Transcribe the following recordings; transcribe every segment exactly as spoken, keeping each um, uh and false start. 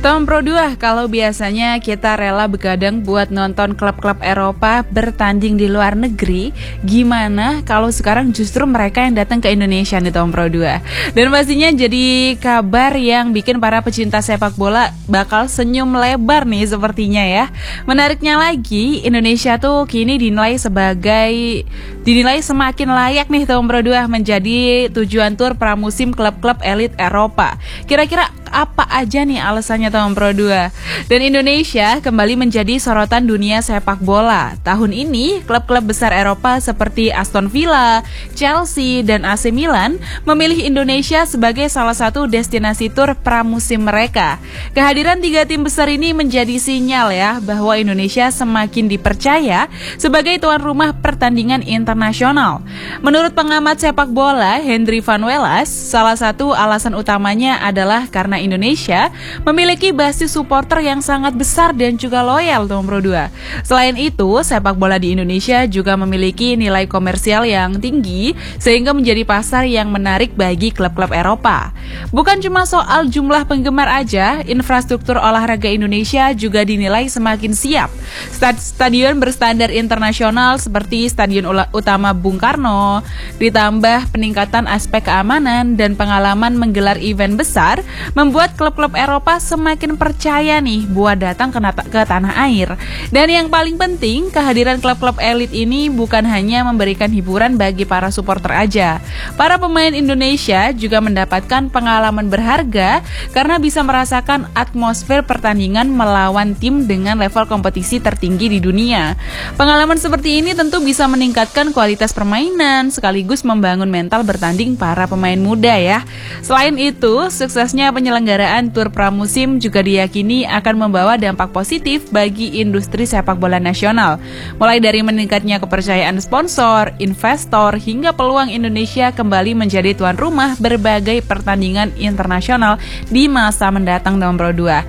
Tom Pro dua, kalau biasanya kita rela begadang buat nonton klub-klub Eropa bertanding di luar negeri, gimana kalau sekarang justru mereka yang datang ke Indonesia nih Tom Pro dua? Dan pastinya jadi kabar yang bikin para pecinta sepak bola bakal senyum lebar nih sepertinya ya. Menariknya lagi, Indonesia tuh kini dinilai sebagai dinilai semakin layak nih Tom Pro dua menjadi tujuan tur pramusim klub-klub elit Eropa. Kira-kira apa aja nih alasannya Tom Pro dua? Dan Indonesia kembali menjadi sorotan dunia sepak bola. Tahun ini, klub-klub besar Eropa seperti Aston Villa, Chelsea, dan A C Milan memilih Indonesia sebagai salah satu destinasi tur pramusim mereka. Kehadiran tiga tim besar ini menjadi sinyal ya bahwa Indonesia semakin dipercaya sebagai tuan rumah pertandingan internasional. Menurut pengamat sepak bola Hendry Van Wellas, salah satu alasan utamanya adalah karena Indonesia memiliki basis supporter yang sangat besar dan juga loyal Tom Pro dua. Selain itu, sepak bola di Indonesia juga memiliki nilai komersial yang tinggi sehingga menjadi pasar yang menarik bagi klub-klub Eropa. Bukan cuma soal jumlah penggemar aja, infrastruktur olahraga Indonesia juga dinilai semakin siap. Stadion berstandar internasional seperti Stadion Utama Bung Karno, ditambah peningkatan aspek keamanan dan pengalaman menggelar event besar, membuat klub-klub Eropa semakin percaya nih buat datang ke, ke tanah air. Dan yang paling penting, kehadiran klub-klub elit ini bukan hanya memberikan hiburan bagi para supporter aja. Para pemain Indonesia juga mendapatkan pengalaman berharga karena bisa merasakan atmosfer pertandingan melawan tim dengan level kompetisi tertinggi di dunia. Pengalaman seperti ini tentu bisa meningkatkan kualitas permainan sekaligus membangun mental bertanding para pemain muda ya. Selain itu, suksesnya penyelenggaraan tur pramusim juga diyakini akan membawa dampak positif bagi industri sepak bola nasional. Mulai dari meningkatnya kepercayaan sponsor, investor, hingga peluang Indonesia kembali menjadi tuan rumah berbagai pertandingan internasional di masa mendatang Tom Pro dua.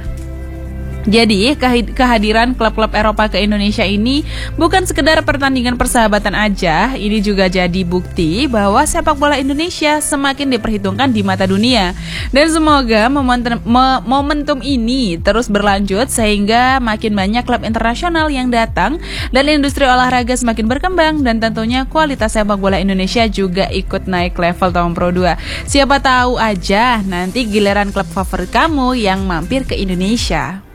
Jadi, kehadiran klub-klub Eropa ke Indonesia ini bukan sekedar pertandingan persahabatan aja, ini juga jadi bukti bahwa sepak bola Indonesia semakin diperhitungkan di mata dunia. Dan semoga momentum, momentum ini terus berlanjut sehingga makin banyak klub internasional yang datang dan industri olahraga semakin berkembang dan tentunya kualitas sepak bola Indonesia juga ikut naik level Tom Pro dua. Siapa tahu aja nanti giliran klub favorit kamu yang mampir ke Indonesia.